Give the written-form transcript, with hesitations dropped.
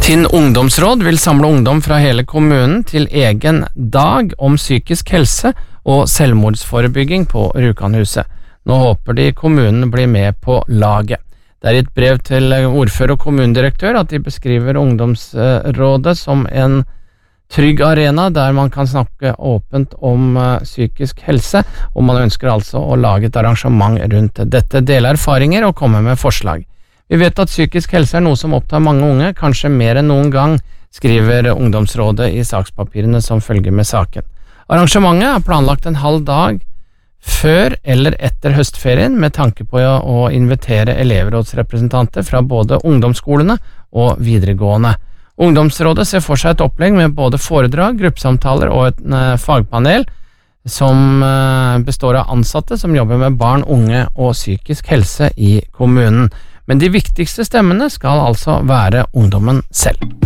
Tinn ungdomsråd vil samle ungdom fra hele kommunen til egen dag om psykisk helse og selvmordsforebygging på Rjukanhuset. Nå håper de kommunen blir med på laget. Det er i et brev til ordfører og kommunedirektør at de beskriver ungdomsrådet som en trygg arena der man kan snakke åpent om psykisk helse, og man ønsker altså å lage et arrangement rundt dette, dele erfaringer og komme med forslag. Vi vet at psykisk helse er noe som opptar mange unge, kanskje mer enn noen gang, skriver ungdomsrådet i sakspapirene som følger med saken. Arrangementet er planlagt en halv dag før eller etter høstferien med tanke på å invitere elevrådsrepresentanter fra både ungdomsskolene og videregående. Ungdomsrådet ser for seg et opplegg med både foredrag, gruppesamtaler og et fagpanel som består av ansatte som jobber med barn, unge og psykisk helse i kommunen. Men de viktigste stemmene skal altså være ungdommen selv.